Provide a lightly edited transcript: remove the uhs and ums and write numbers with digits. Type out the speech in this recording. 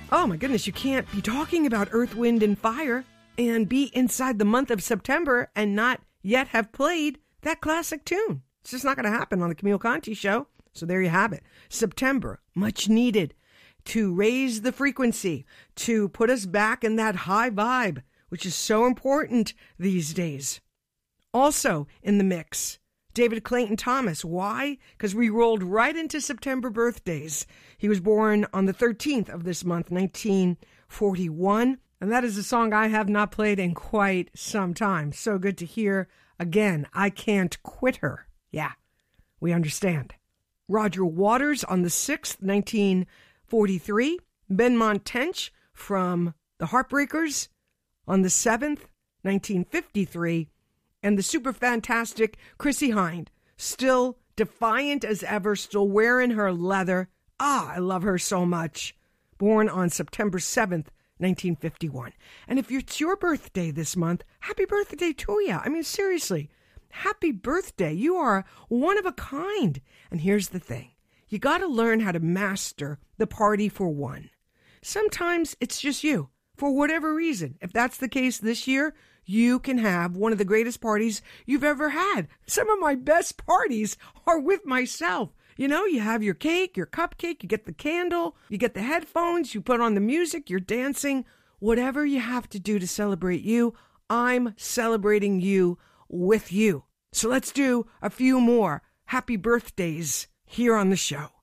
Oh my goodness, you can't be talking about Earth, Wind, and Fire and be inside the month of September and not yet have played that classic tune. It's just not going to happen on the Camille Conti Show. So there you have it. September, much needed to raise the frequency, to put us back in that high vibe, which is so important these days. Also in the mix, David Clayton Thomas. Why? Because we rolled right into September birthdays. He was born on the 13th of this month, 1941. And that is a song I have not played in quite some time. So good to hear again. I Can't Quit Her. Yeah, we understand. Roger Waters on the 6th, 1943. Benmont Tench from the Heartbreakers on the 7th, 1953. And the super fantastic Chrissie Hynde, still defiant as ever, still wearing her leather. I love her so much. Born on September 7th, 1951. And if it's your birthday this month, happy birthday to you. I mean, seriously, happy birthday. You are one of a kind. And here's the thing. You got to learn how to master the party for one. Sometimes it's just you, for whatever reason. If that's the case this year, you can have one of the greatest parties you've ever had. Some of my best parties are with myself. You know, you have your cake, your cupcake, you get the candle, you get the headphones, you put on the music, you're dancing. Whatever you have to do to celebrate you, I'm celebrating you with you. So let's do a few more happy birthdays here on the show.